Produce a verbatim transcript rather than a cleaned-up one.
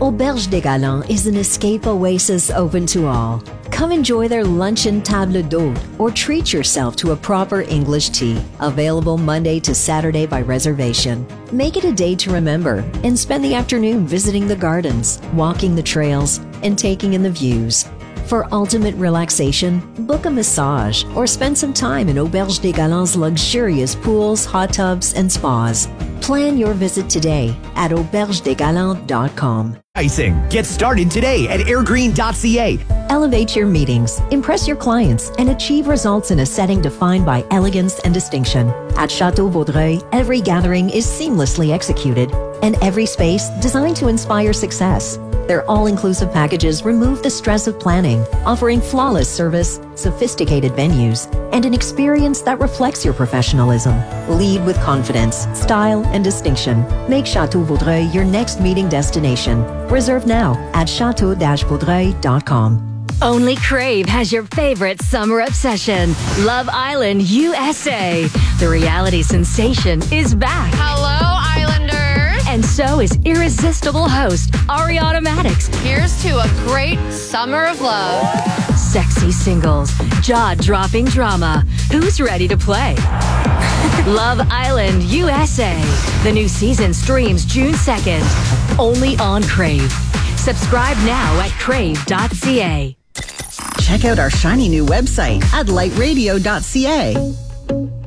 Auberge des Galants is an escape oasis open to all. Come enjoy their luncheon table d'hôte or treat yourself to a proper English tea. Available Monday to Saturday by reservation. Make it a day to remember and spend the afternoon visiting the gardens, walking the trails, and taking in the views. For ultimate relaxation, book a massage or spend some time in Auberge des Galants' luxurious pools, hot tubs, and spas. Plan your visit today at auberge des galants dot com. Pricing. Get started today at airgreen dot c a. Elevate your meetings, impress your clients, and achieve results in a setting defined by elegance and distinction. At Chateau Vaudreuil, every gathering is seamlessly executed, and every space designed to inspire success. Their all-inclusive packages remove the stress of planning, offering flawless service, sophisticated venues, and an experience that reflects your professionalism. Lead with confidence, style, and distinction. Make Chateau Vaudreuil your next meeting destination. Reserve now at chateau dash vaudreuil dot com. Only Crave has your favorite summer obsession, Love Island U S A. The reality sensation is back. Hello, Islanders. And so is irresistible host Ariana Maddox. Here's to a great summer of love. Sexy singles, jaw-dropping drama. Who's ready to play? Love Island U S A. The new season streams June second. Only on Crave. Subscribe now at crave dot c a. Check out our shiny new website at light radio dot c a.